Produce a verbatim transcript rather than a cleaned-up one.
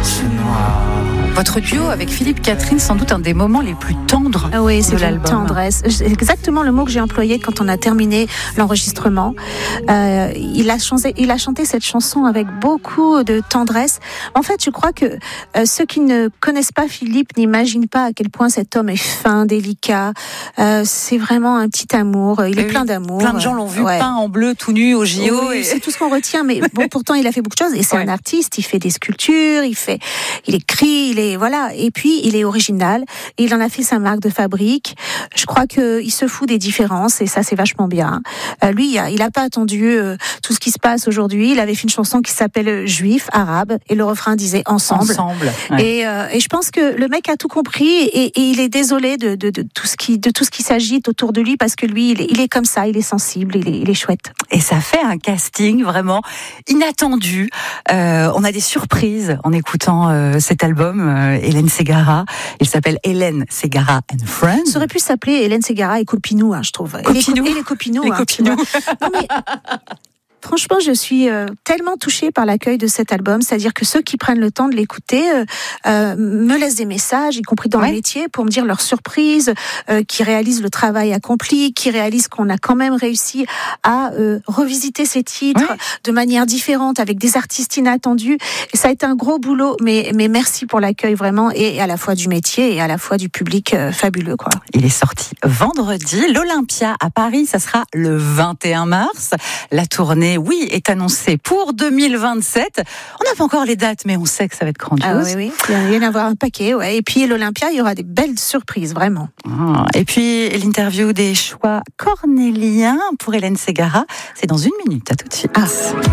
Votre duo avec Philippe Catherine, sans doute un des moments les plus tendres ah oui, de c'est l'album. une tendresse. C'est exactement le mot que j'ai employé quand on a terminé l'enregistrement. Euh, il a chanté, il a chanté cette chanson avec beaucoup de tendresse. En fait, je crois que euh, ceux qui ne connaissent pas Philippe n'imaginent pas à quel point cet homme est fin, délicat. Euh, c'est vraiment un petit amour. Il est oui, plein d'amour. Plein de gens l'ont vu ouais. peint en bleu tout nu au J O. Oui, et... c'est tout ce qu'on retient. Mais bon, pourtant, il a fait beaucoup de choses. Et c'est ouais. un artiste. Il fait des sculptures. Il fait, il écrit. Il est voilà. Et puis, il est original. Et il en a fait sa marque de fabrique. Je crois que il se fout des différences. Et ça, c'est vachement bien. Euh, lui, il a pas attendu euh, tout ce qui se passe aujourd'hui. Il avait fait une chanson qui s'appelle Juif, arabe. Et le refrain disait ensemble. Ensemble. Ouais. Et, euh, et je pense que le mec a tout compris. Et, et il est désolé de, de, de tout ce qui, de tout ce qui s'agite autour de lui parce que lui, il est, il est comme ça. Il est sensible. Il est, il est chouette. Et ça fait un casting vraiment inattendu. Euh, on a des surprises en écoutant euh, cet album. Euh, Hélène Ségara. Il s'appelle Hélène Ségara and Friends. Ça aurait pu s'appeler Hélène Ségara et Copinou, hein, je trouve. Copinou. Et les, et les Copinous. Les hein, Copinous. Non, mais... Franchement, je suis euh, tellement touchée par l'accueil de cet album, c'est-à-dire que ceux qui prennent le temps de l'écouter euh, euh, me laissent des messages, y compris dans ouais. le métier, pour me dire leur surprise, euh, qui réalisent le travail accompli, qui réalisent qu'on a quand même réussi à euh, revisiter ces titres ouais. de manière différente, avec des artistes inattendus. Et ça a été un gros boulot, mais, mais merci pour l'accueil vraiment, et à la fois du métier et à la fois du public euh, fabuleux, quoi. Il est sorti vendredi. L'Olympia à Paris, ça sera le vingt et un mars. La tournée oui, est annoncé pour deux mille vingt-sept. On n'a pas encore les dates, mais on sait que ça va être grandiose. Ah oui, oui. Il y en a avoir un paquet, ouais. Et puis l'Olympia, il y aura des belles surprises, vraiment. Ah, et puis l'interview des choix cornéliens pour Hélène Ségara, c'est dans une minute. À tout de suite. Ah.